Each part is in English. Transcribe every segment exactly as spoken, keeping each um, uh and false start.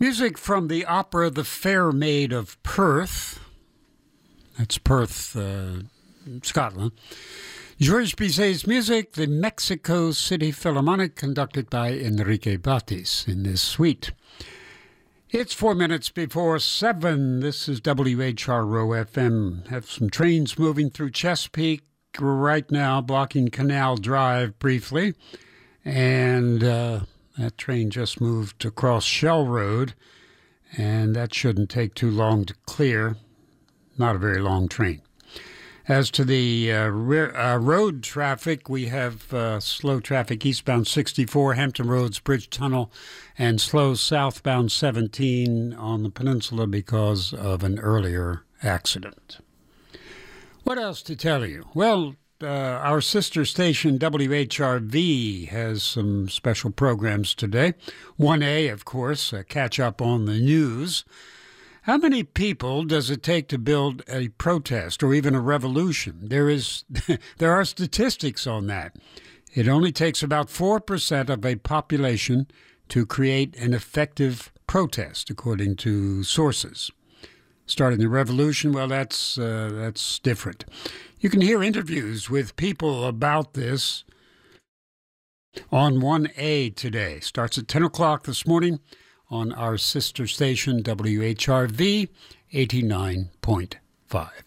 Music from the opera The Fair Maid of Perth. That's Perth, uh, Scotland. Georges Bizet's music, the Mexico City Philharmonic, conducted by Enrique Batis in this suite. It's four minutes before seven. This is W H R O F M. Have some trains moving through Chesapeake right now, blocking Canal Drive briefly. And uh, that train just moved across Shell Road, and that shouldn't take too long to clear. Not a very long train. As to the uh, re- uh, road traffic, we have uh, slow traffic eastbound sixty-four, Hampton Roads Bridge Tunnel, and slow southbound seventeen on the peninsula because of an earlier accident. What else to tell you? Well, uh, our sister station W H R V has some special programs today. one A, of course, a catch up on the news. How many people does it take to build a protest or even a revolution? There is, there are statistics on that. It only takes about four percent of a population to create an effective protest, according to sources. Starting the revolution, well, that's uh, that's different. You can hear interviews with people about this on one A today. Starts at ten o'clock this morning on our sister station, W H R V eighty-nine point five.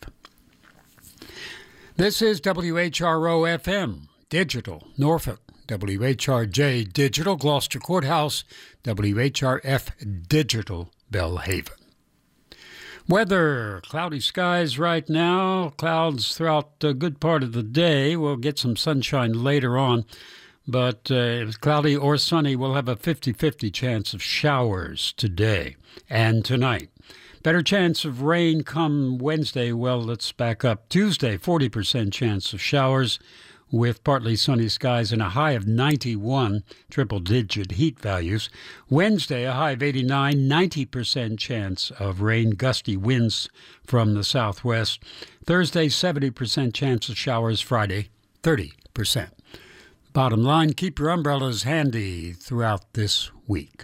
This is W H R O F M, Digital, Norfolk, W H R J Digital, Gloucester Courthouse, W H R F Digital, Belhaven. Weather, cloudy skies right now, clouds throughout a good part of the day. We'll get some sunshine later on. But uh, if it's cloudy or sunny, we'll have a fifty-fifty chance of showers today and tonight. Better chance of rain come Wednesday. Well, let's back up. Tuesday, forty percent chance of showers with partly sunny skies and a high of ninety-one, triple-digit heat values. Wednesday, a high of eighty-nine, ninety percent chance of rain, gusty winds from the southwest. Thursday, seventy percent chance of showers. Friday, thirty percent. Bottom line, keep your umbrellas handy throughout this week.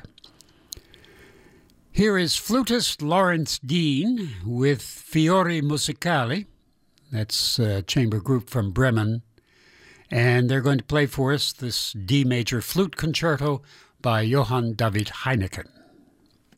Here is flutist Lawrence Dean with Fiori Musicali. That's a chamber group from Bremen. And they're going to play for us this D major flute concerto by Johann David Heineken.